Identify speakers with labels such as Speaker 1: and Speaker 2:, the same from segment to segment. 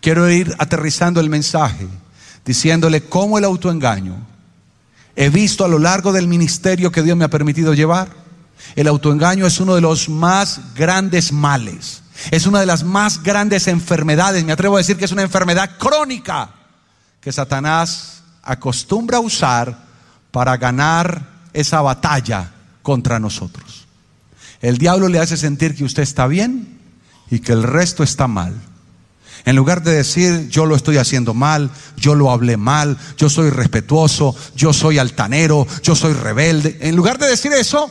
Speaker 1: quiero ir aterrizando el mensaje, diciéndole cómo el autoengaño, he visto a lo largo del ministerio que Dios me ha permitido llevar, el autoengaño es uno de los más grandes males, es una de las más grandes enfermedades, me atrevo a decir que es una enfermedad crónica que Satanás acostumbra a usar para ganar esa batalla contra nosotros. El diablo le hace sentir que usted está bien y que el resto está mal. En lugar de decir, yo lo estoy haciendo mal, yo lo hablé mal, yo soy irrespetuoso, yo soy altanero, yo soy rebelde. En lugar de decir eso,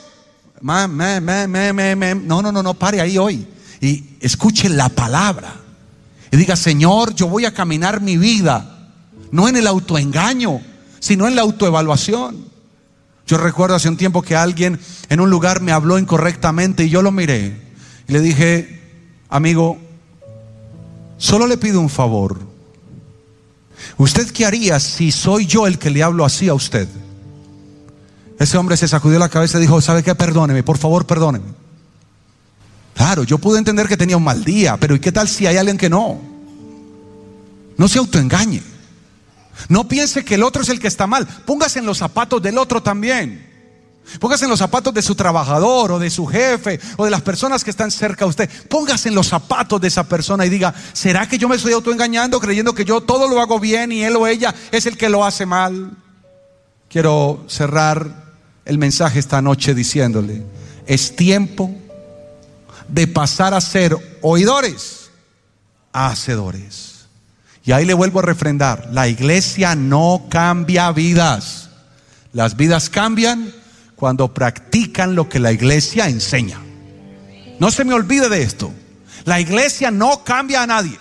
Speaker 1: no, pare ahí hoy. Y escuche la palabra. Y diga, Señor, yo voy a caminar mi vida, no en el autoengaño, sino en la autoevaluación. Yo recuerdo hace un tiempo que alguien en un lugar me habló incorrectamente y yo lo miré. Y le dije, amigo, solo le pido un favor. ¿Usted qué haría si soy yo el que le hablo así a usted? Ese hombre se sacudió la cabeza y dijo, ¿sabe qué? Perdóneme, por favor, perdóneme. Claro, yo pude entender que tenía un mal día, pero ¿y qué tal si hay alguien que no? No se autoengañe. No piense que el otro es el que está mal. Póngase en los zapatos del otro también. Póngase en los zapatos de su trabajador o de su jefe o de las personas que están cerca a usted. Póngase en los zapatos de esa persona y diga, ¿será que yo me estoy autoengañando creyendo que yo todo lo hago bien y él o ella es el que lo hace mal? Quiero cerrar el mensaje esta noche diciéndole, es tiempo de pasar a ser oidores a hacedores. Y ahí le vuelvo a refrendar, la iglesia no cambia vidas. Las vidas cambian cuando practican lo que la iglesia enseña. No se me olvide de esto. La iglesia no cambia a nadie.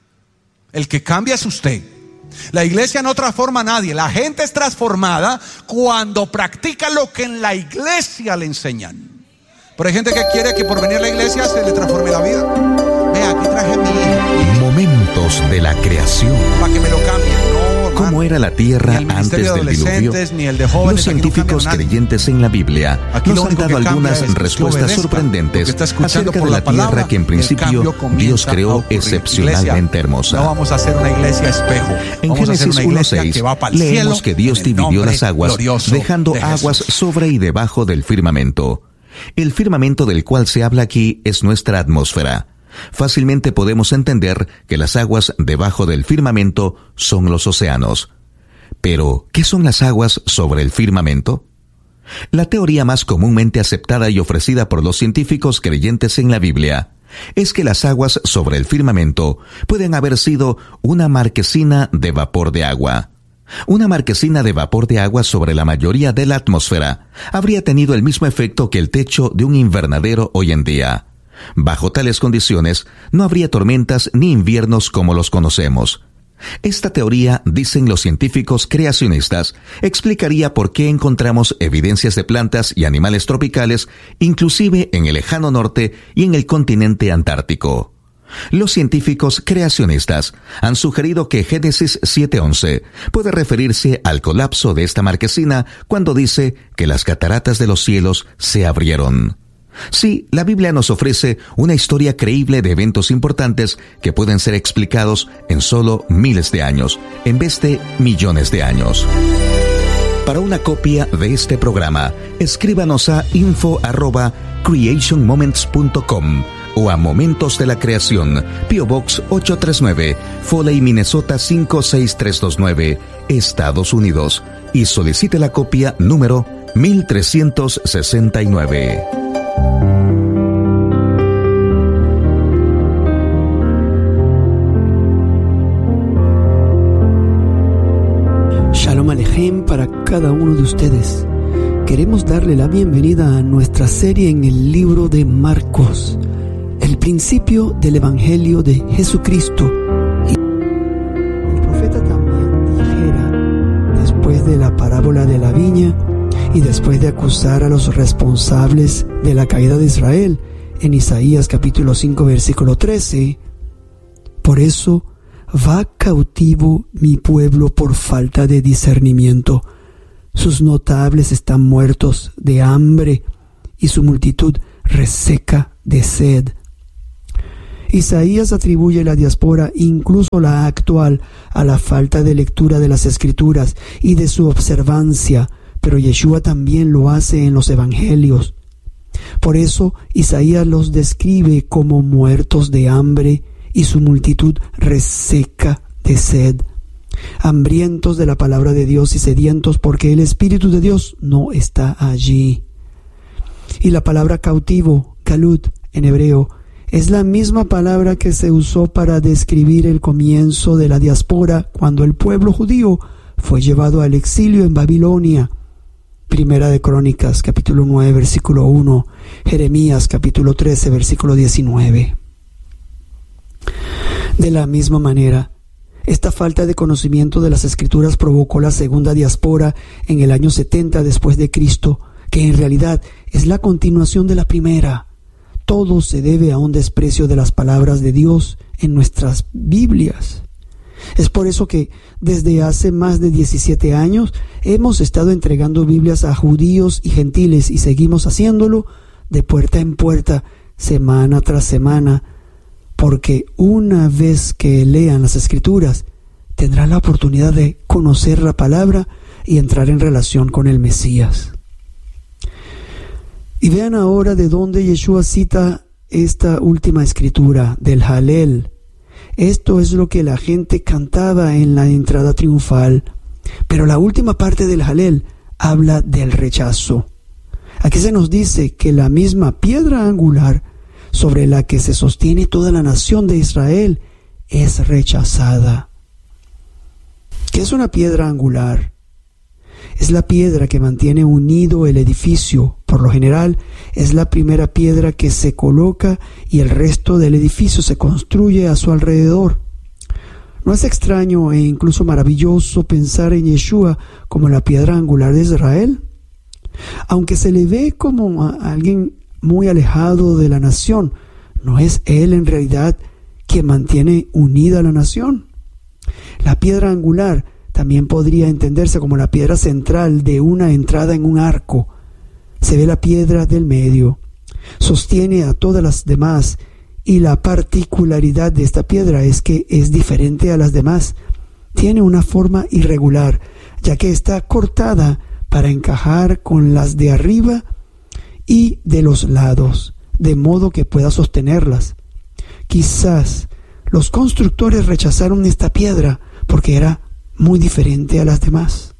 Speaker 1: El que cambia es usted. La iglesia no transforma a nadie. La gente es transformada cuando practica lo que en la iglesia le enseñan. Pero hay gente que quiere que por venir a la iglesia se le transforme la vida. Vea, aquí traje mi hijo.
Speaker 2: Momentos de la creación.
Speaker 1: Para que me lo cambie. No,
Speaker 2: ¿Cómo era la tierra antes del diluvio?
Speaker 1: Ni el de jóvenes,
Speaker 2: los científicos creyentes en la Biblia nos han dado algunas respuestas sorprendentes acerca de la tierra que en principio Dios creó excepcionalmente hermosa.
Speaker 1: No vamos a hacer una iglesia espejo.
Speaker 2: En Génesis 1:6 leemos que Dios dividió las aguas, dejando aguas sobre y debajo del firmamento. El firmamento del cual se habla aquí es nuestra atmósfera. Fácilmente podemos entender que las aguas debajo del firmamento son los océanos. Pero, ¿qué son las aguas sobre el firmamento? La teoría más comúnmente aceptada y ofrecida por los científicos creyentes en la Biblia es que las aguas sobre el firmamento pueden haber sido una marquesina de vapor de agua. Una marquesina de vapor de agua sobre la mayoría de la atmósfera habría tenido el mismo efecto que el techo de un invernadero hoy en día. Bajo tales condiciones, no habría tormentas ni inviernos como los conocemos. Esta teoría, dicen los científicos creacionistas, explicaría por qué encontramos evidencias de plantas y animales tropicales, inclusive en el lejano norte y en el continente antártico. Los científicos creacionistas han sugerido que Génesis 7:11 puede referirse al colapso de esta marquesina cuando dice que las cataratas de los cielos se abrieron. Sí, la Biblia nos ofrece una historia creíble de eventos importantes que pueden ser explicados en solo miles de años, en vez de millones de años. Para una copia de este programa, escríbanos a info@creationmoments.com o a Momentos de la Creación, P.O. Box 839, Foley, Minnesota 56329, Estados Unidos, y solicite la copia número 1369.
Speaker 3: Shalom Alejem para cada uno de ustedes. Queremos darle la bienvenida a nuestra serie en el libro de Marcos, el principio del Evangelio de Jesucristo. El profeta también dijera, después de la parábola de la viña y después de acusar a los responsables de la caída de Israel, en Isaías capítulo 5 versículo 13, por eso va cautivo mi pueblo por falta de discernimiento. Sus notables están muertos de hambre y su multitud reseca de sed. Isaías atribuye la diáspora, incluso la actual, a la falta de lectura de las Escrituras y de su observancia, pero Yeshua también lo hace en los evangelios. Por eso Isaías los describe como muertos de hambre y su multitud reseca de sed, hambrientos de la palabra de Dios y sedientos porque el Espíritu de Dios no está allí. Y la palabra cautivo, galut, en hebreo, es la misma palabra que se usó para describir el comienzo de la diáspora cuando el pueblo judío fue llevado al exilio en Babilonia. Primera de Crónicas, capítulo 9, versículo 1, Jeremías, capítulo 13, versículo 19. De la misma manera, esta falta de conocimiento de las Escrituras provocó la segunda diáspora en el año 70 después de Cristo, que en realidad es la continuación de la primera. Todo se debe a un desprecio de las palabras de Dios en nuestras Biblias. Es por eso que desde hace más de 17 años hemos estado entregando Biblias a judíos y gentiles y seguimos haciéndolo de puerta en puerta, semana tras semana, porque una vez que lean las Escrituras tendrán la oportunidad de conocer la palabra y entrar en relación con el Mesías. Y vean ahora de dónde Yeshua cita esta última escritura, del Halel. Esto es lo que la gente cantaba en la entrada triunfal, pero la última parte del Halel habla del rechazo. Aquí se nos dice que la misma piedra angular sobre la que se sostiene toda la nación de Israel es rechazada. ¿Qué es una piedra angular? Es la piedra que mantiene unido el edificio. Por lo general, es la primera piedra que se coloca y el resto del edificio se construye a su alrededor. ¿No es extraño e incluso maravilloso pensar en Yeshua como la piedra angular de Israel? Aunque se le ve como a alguien muy alejado de la nación, ¿no es él en realidad quien mantiene unida a la nación? La piedra angular también podría entenderse como la piedra central de una entrada en un arco. Se ve la piedra del medio, sostiene a todas las demás, y la particularidad de esta piedra es que es diferente a las demás. Tiene una forma irregular, ya que está cortada para encajar con las de arriba y de los lados, de modo que pueda sostenerlas. Quizás los constructores rechazaron esta piedra porque era muy diferente a las demás.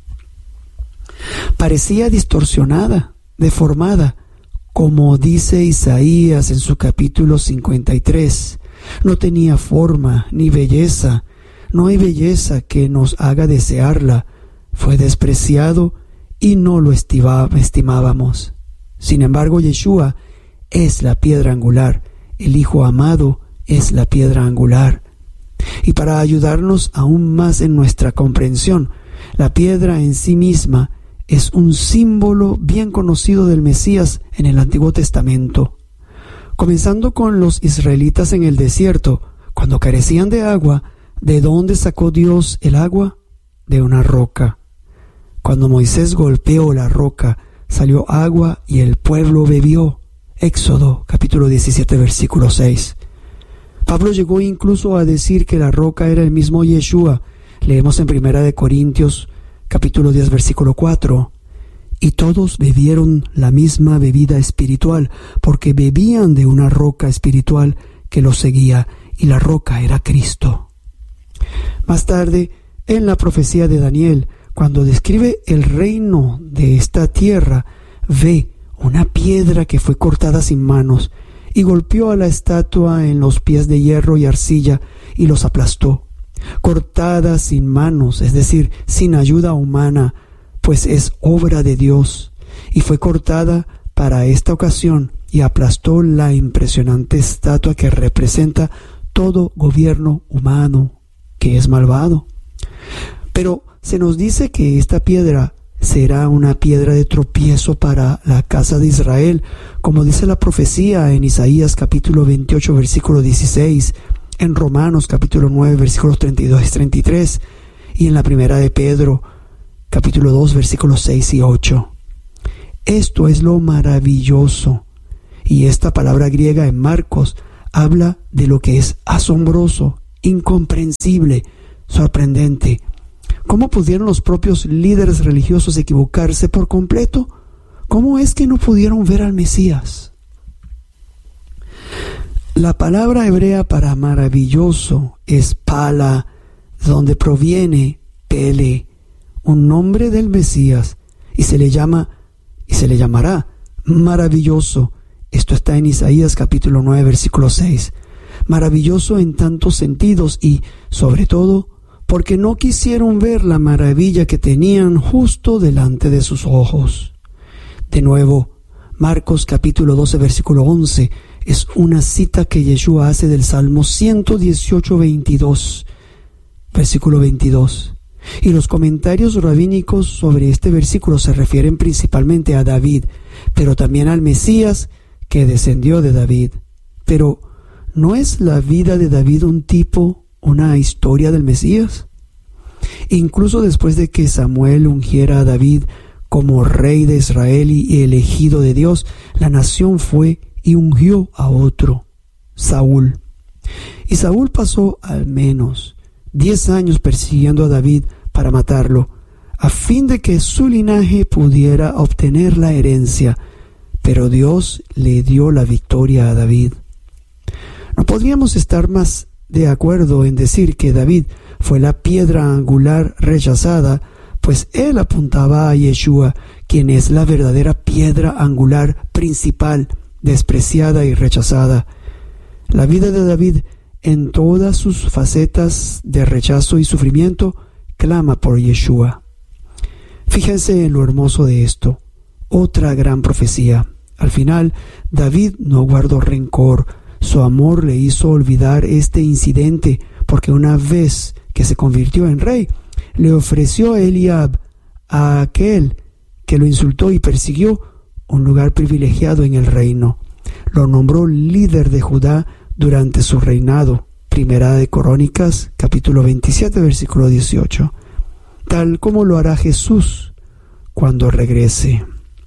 Speaker 3: Parecía distorsionada, deformada, como dice Isaías en su capítulo 53. No tenía forma ni belleza. No hay belleza que nos haga desearla. Fue despreciado y no lo estimábamos. Sin embargo, Yeshua es la piedra angular. El Hijo amado es la piedra angular. Y para ayudarnos aún más en nuestra comprensión, la piedra en sí misma es un símbolo bien conocido del Mesías en el Antiguo Testamento. Comenzando con los israelitas en el desierto, cuando carecían de agua, ¿de dónde sacó Dios el agua? De una roca. Cuando Moisés golpeó la roca, salió agua y el pueblo bebió. Éxodo capítulo 17 versículo 6. Pablo llegó incluso a decir que la roca era el mismo Yeshua. Leemos en 1 Corintios capítulo 10 versículo 4. Y todos bebieron la misma bebida espiritual, porque bebían de una roca espiritual que los seguía, y la roca era Cristo. Más tarde, en la profecía de Daniel, cuando describe el reino de esta tierra, ve una piedra que fue cortada sin manos y golpeó a la estatua en los pies de hierro y arcilla y los aplastó. Cortada sin manos, es decir, sin ayuda humana, pues es obra de Dios, y fue cortada para esta ocasión y aplastó la impresionante estatua que representa todo gobierno humano, que es malvado. Pero se nos dice que esta piedra será una piedra de tropiezo para la casa de Israel, como dice la profecía en Isaías capítulo 28 versículo 16, en Romanos capítulo 9 versículos 32 y 33, y en la primera de Pedro capítulo 2 versículos 6 y 8. Esto es lo maravilloso, y esta palabra griega en Marcos habla de lo que es asombroso, incomprensible, sorprendente. ¿Cómo pudieron los propios líderes religiosos equivocarse por completo? ¿Cómo es que no pudieron ver al Mesías? La palabra hebrea para maravilloso es pala, donde proviene pele, un nombre del Mesías, y se le llamará maravilloso. Esto está en Isaías capítulo 9, versículo 6. Maravilloso en tantos sentidos y, sobre todo, porque no quisieron ver la maravilla que tenían justo delante de sus ojos. De nuevo, Marcos capítulo 12, versículo 11, es una cita que Yeshua hace del Salmo 118, 22, versículo 22. Y los comentarios rabínicos sobre este versículo se refieren principalmente a David, pero también al Mesías que descendió de David. Pero, ¿no es la vida de David una historia del Mesías? Incluso después de que Samuel ungiera a David como rey de Israel y elegido de Dios, la nación fue y ungió a otro, Saúl. Y Saúl pasó al menos 10 años persiguiendo a David para matarlo, a fin de que su linaje pudiera obtener la herencia, pero Dios le dio la victoria a David. No podríamos estar más de acuerdo en decir que David fue la piedra angular rechazada, pues él apuntaba a Yeshua, quien es la verdadera piedra angular principal, despreciada y rechazada. La vida de David, en todas sus facetas de rechazo y sufrimiento, clama por Yeshua. Fíjense en lo hermoso de esto. Otra gran profecía. Al final, David no guardó rencor. Su amor le hizo olvidar este incidente, porque una vez que se convirtió en rey, le ofreció a Eliab, a aquel que lo insultó y persiguió, un lugar privilegiado en el reino. Lo nombró líder de Judá durante su reinado. Primera de Crónicas, capítulo 27, versículo 18. Tal como lo hará Jesús cuando regrese.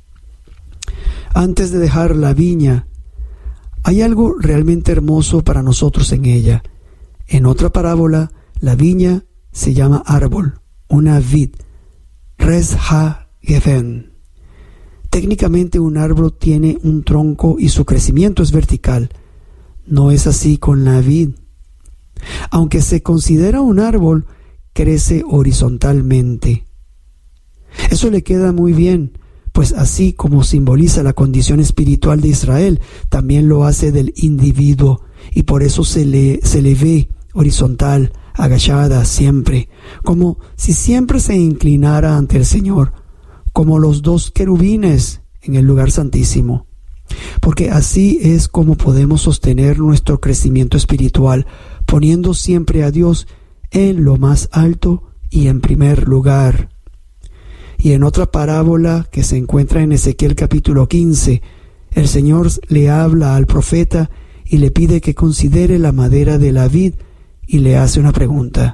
Speaker 3: Antes de dejar la viña, hay algo realmente hermoso para nosotros en ella. En otra parábola, la viña se llama árbol, una vid, res ha-gefen. Técnicamente un árbol tiene un tronco y su crecimiento es vertical. No es así con la vid. Aunque se considera un árbol, crece horizontalmente. Eso le queda muy bien, pues así como simboliza la condición espiritual de Israel, también lo hace del individuo, y por eso se le ve horizontal, agachada siempre, como si siempre se inclinara ante el Señor, como los dos querubines en el lugar santísimo. Porque así es como podemos sostener nuestro crecimiento espiritual, poniendo siempre a Dios en lo más alto y en primer lugar. Y en otra parábola que se encuentra en Ezequiel capítulo 15, el Señor le habla al profeta y le pide que considere la madera de la vid y le hace una pregunta: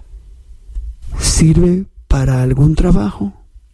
Speaker 3: ¿sirve para algún trabajo?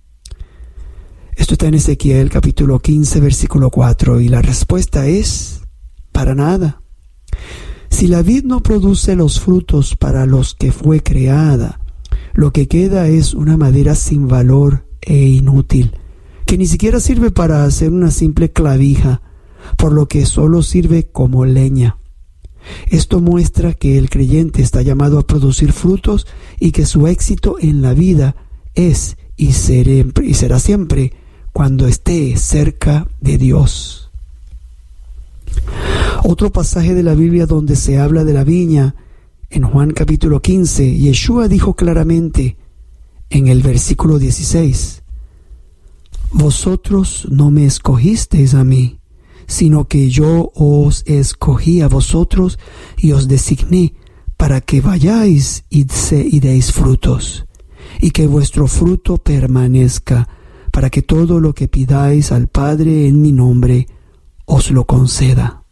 Speaker 3: Esto está en Ezequiel capítulo 15, versículo 4, y la respuesta es: para nada. Si la vid no produce los frutos para los que fue creada, lo que queda es una madera sin valor e inútil, que ni siquiera sirve para hacer una simple clavija, por lo que solo sirve como leña. Esto muestra que el creyente está llamado a producir frutos y que su éxito en la vida es y será siempre cuando esté cerca de Dios. Otro pasaje de la Biblia donde se habla de la viña, en Juan capítulo 15, Yeshua dijo claramente en el versículo 16: vosotros no me escogisteis a mí, sino que yo os escogí a vosotros y os designé para que vayáis y deis frutos, y que vuestro fruto permanezca, para que todo lo que pidáis al Padre en mi nombre os lo conceda.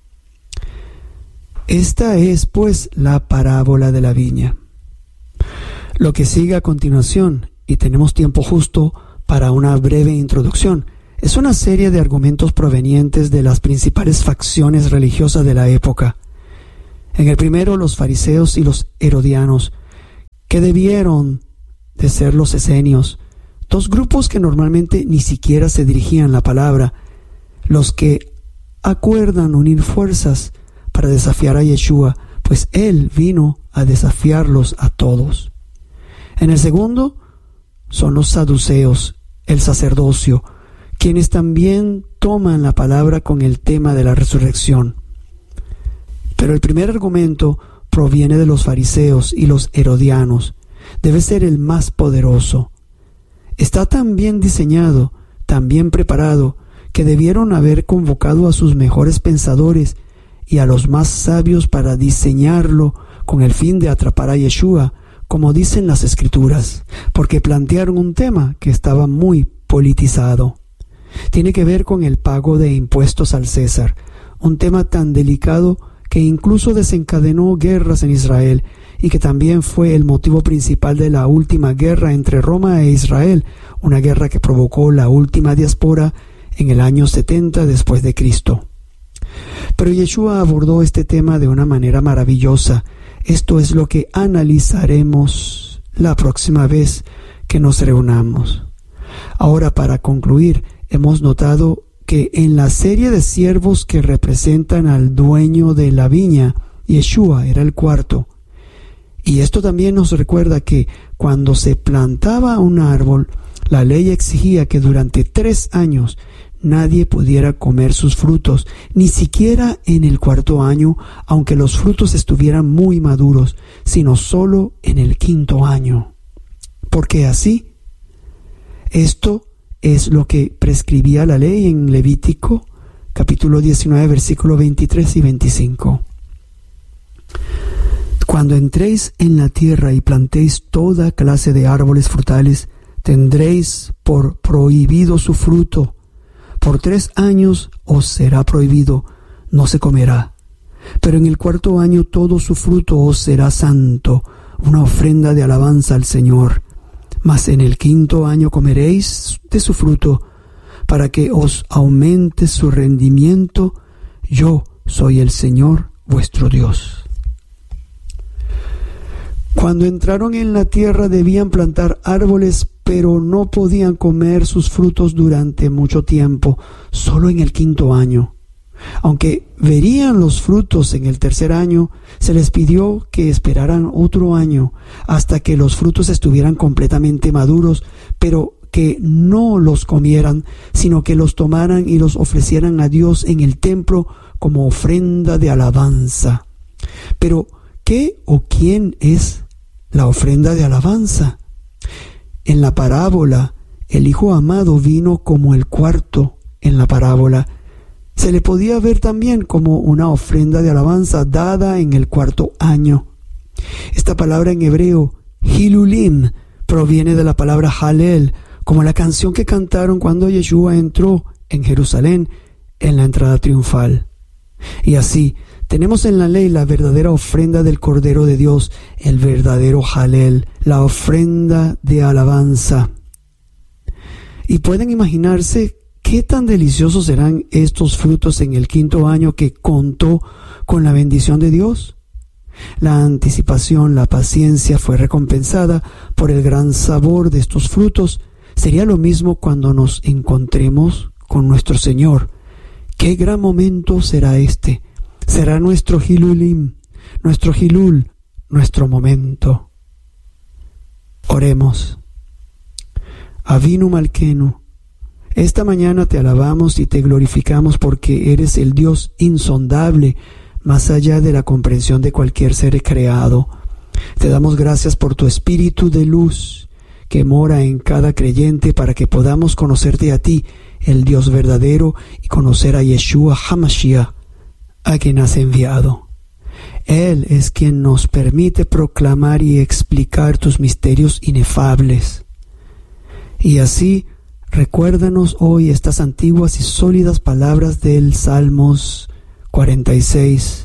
Speaker 3: Esta es, pues, la parábola de la viña. Lo que sigue a continuación, y tenemos tiempo justo para una breve introducción, es una serie de argumentos provenientes de las principales facciones religiosas de la época. En el primero, los fariseos y los herodianos, que debieron de ser los esenios, dos grupos que normalmente ni siquiera se dirigían la palabra, los que acuerdan unir fuerzas para desafiar a Yeshua, pues Él vino a desafiarlos a todos. En el segundo son los saduceos, el sacerdocio, quienes también toman la palabra con el tema de la resurrección. Pero el primer argumento proviene de los fariseos y los herodianos. Debe ser el más poderoso. Está tan bien diseñado, tan bien preparado, que debieron haber convocado a sus mejores pensadores y a los más sabios para diseñarlo con el fin de atrapar a Yeshua, como dicen las Escrituras, porque plantearon un tema que estaba muy politizado. Tiene que ver con el pago de impuestos al César, un tema tan delicado que incluso desencadenó guerras en Israel y que también fue el motivo principal de la última guerra entre Roma e Israel, una guerra que provocó la última diáspora en el año 70 después de Cristo. Pero Yeshua abordó este tema de una manera maravillosa. Esto es lo que analizaremos la próxima vez que nos reunamos. Ahora, para concluir, hemos notado que en la serie de siervos que representan al dueño de la viña, Yeshua era el cuarto. Y esto también nos recuerda que cuando se plantaba un árbol, la ley exigía que durante 3 años nadie pudiera comer sus frutos, ni siquiera en el 4º año, aunque los frutos estuvieran muy maduros, sino solo en el 5º año. Porque así, esto es lo que prescribía la ley en Levítico, capítulo 19, versículos 23 y 25. Cuando entréis en la tierra y plantéis toda clase de árboles frutales, tendréis por prohibido su fruto. Por 3 años os será prohibido, no se comerá. Pero en el 4º año todo su fruto os será santo, una ofrenda de alabanza al Señor. Mas en el 5º año comeréis de su fruto, para que os aumente su rendimiento. Yo soy el Señor vuestro Dios. Cuando entraron en la tierra debían plantar árboles, pero no podían comer sus frutos durante mucho tiempo, solo en el 5º año. Aunque verían los frutos en el 3er año, se les pidió que esperaran otro año hasta que los frutos estuvieran completamente maduros, pero que no los comieran, sino que los tomaran y los ofrecieran a Dios en el templo como ofrenda de alabanza. Pero, ¿qué o quién es la ofrenda de alabanza? En la parábola, el Hijo amado vino como el cuarto en la parábola. Se le podía ver también como una ofrenda de alabanza dada en el 4º año. Esta palabra en hebreo, Hilulim, proviene de la palabra Halel, como la canción que cantaron cuando Yeshua entró en Jerusalén en la entrada triunfal. Y así, tenemos en la ley la verdadera ofrenda del Cordero de Dios, el verdadero Halel, la ofrenda de alabanza. Y pueden imaginarse qué tan deliciosos serán estos frutos en el 5º año que contó con la bendición de Dios. La anticipación, la paciencia fue recompensada por el gran sabor de estos frutos. Sería lo mismo cuando nos encontremos con nuestro Señor. Qué gran momento será este. Será nuestro Hilulim, nuestro Hilul, nuestro momento. Oremos. Avinu Malkenu, esta mañana te alabamos y te glorificamos porque eres el Dios insondable, más allá de la comprensión de cualquier ser creado. Te damos gracias por tu espíritu de luz que mora en cada creyente para que podamos conocerte a ti, el Dios verdadero, y conocer a Yeshua HaMashiach, a quien has enviado. Él es quien nos permite proclamar y explicar tus misterios inefables. Y así, recuérdanos hoy estas antiguas y sólidas palabras del Salmos 46.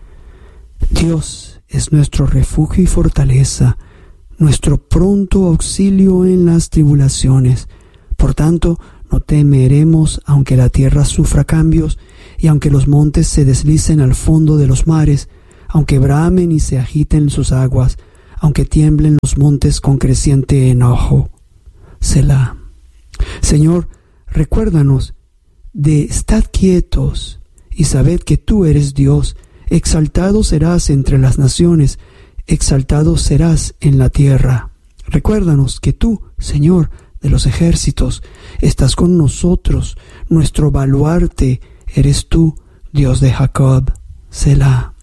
Speaker 3: Dios es nuestro refugio y fortaleza, nuestro pronto auxilio en las tribulaciones. Por tanto, no temeremos aunque la tierra sufra cambios y aunque los montes se deslicen al fondo de los mares, aunque bramen y se agiten sus aguas, aunque tiemblen los montes con creciente enojo. Selah. Señor, recuérdanos de estad quietos y sabed que tú eres Dios. Exaltado serás entre las naciones, exaltado serás en la tierra. Recuérdanos que tú, Señor de los ejércitos, estás con nosotros. Nuestro baluarte eres tú, Dios de Jacob. Selah.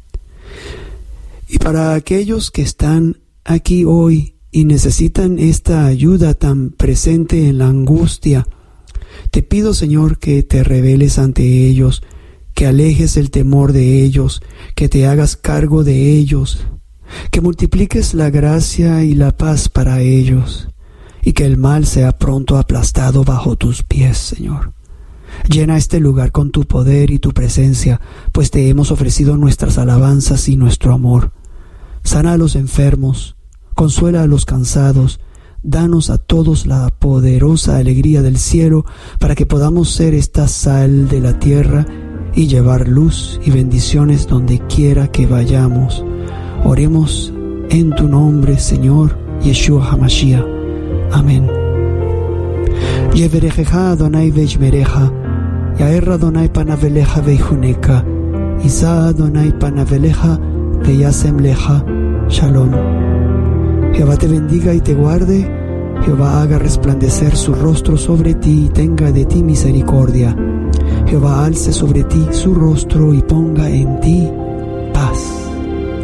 Speaker 3: Y para aquellos que están aquí hoy y necesitan esta ayuda tan presente en la angustia, te pido, Señor, que te reveles ante ellos, que alejes el temor de ellos, que te hagas cargo de ellos, que multipliques la gracia y la paz para ellos, y que el mal sea pronto aplastado bajo tus pies, Señor. Llena este lugar con tu poder y tu presencia, pues te hemos ofrecido nuestras alabanzas y nuestro amor. Sana a los enfermos, consuela a los cansados, danos a todos la poderosa alegría del cielo, para que podamos ser esta sal de la tierra y llevar luz y bendiciones donde quiera que vayamos. Oremos en tu nombre, Señor Yeshua HaMashiach. Amén. Yeverejeja Adonai veishmereja, Yaer Adonai panaveleja veihuneka, Isa Adonai panaveleja veyasem leja. Shalom. Jehová te bendiga y te guarde. Jehová haga resplandecer su rostro sobre ti y tenga de ti misericordia. Jehová alce sobre ti su rostro y ponga en ti